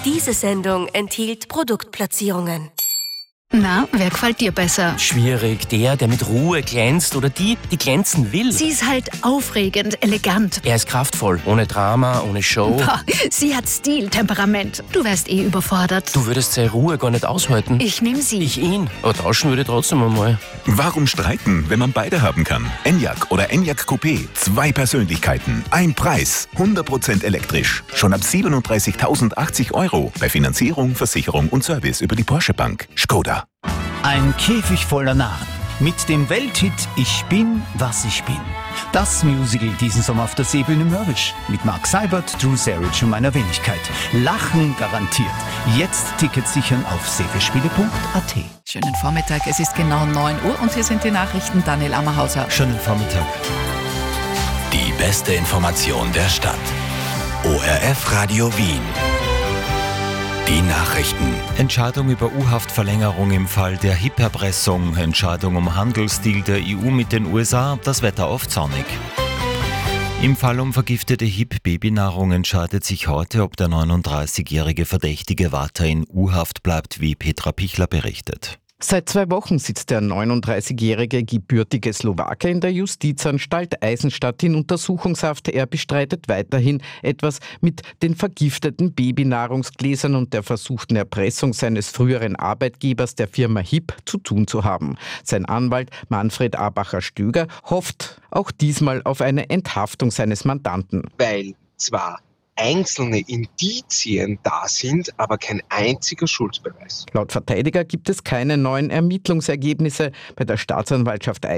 Diese Sendung enthielt Produktplatzierungen. Na, wer gefällt dir besser? Schwierig. Der mit Ruhe glänzt oder die glänzen will. Sie ist halt aufregend, elegant. Er ist kraftvoll, ohne Drama, ohne Show. Boah, sie hat Stil, Temperament. Du wärst überfordert. Du würdest seine Ruhe gar nicht aushalten. Ich nehme sie. Ich ihn. Aber tauschen würde ich trotzdem einmal. Warum streiten, wenn man beide haben kann? Enyaq oder Enyaq Coupé. 2 Persönlichkeiten, ein Preis. 100% elektrisch. Schon ab 37.080 € bei Finanzierung, Versicherung und Service über die Porsche Bank. Skoda. Ein Käfig voller Narren. Mit dem Welthit Ich bin, was ich bin. Das Musical diesen Sommer auf der Seebühne Mörrisch. Mit Mark Seibert, Drew Sarich und meiner Wenigkeit. Lachen garantiert. Jetzt Tickets sichern auf segelspiele.at. Schönen Vormittag, es ist genau 9 Uhr und hier sind die Nachrichten. Daniel Ammerhauser. Schönen Vormittag. Die beste Information der Stadt. ORF Radio Wien. Die Nachrichten. Entscheidung über U-Haftverlängerung im Fall der HIP-Erpressung. Entscheidung um Handelsdeal der EU mit den USA. Das Wetter oft sonnig. Im Fall um vergiftete HIP-Babynahrung entscheidet sich heute, ob der 39-jährige Verdächtige weiter in U-Haft bleibt, wie Petra Pichler berichtet. Seit 2 Wochen sitzt der 39-jährige gebürtige Slowake in der Justizanstalt Eisenstadt in Untersuchungshaft. Er bestreitet weiterhin, etwas mit den vergifteten Babynahrungsgläsern und der versuchten Erpressung seines früheren Arbeitgebers, der Firma HIP, zu tun zu haben. Sein Anwalt Manfred Abacher-Stöger hofft auch diesmal auf eine Enthaftung seines Mandanten. Weil zwar einzelne Indizien da sind, aber kein einziger Schuldbeweis. Laut Verteidiger gibt es keine neuen Ermittlungsergebnisse. Bei der Staatsanwaltschaft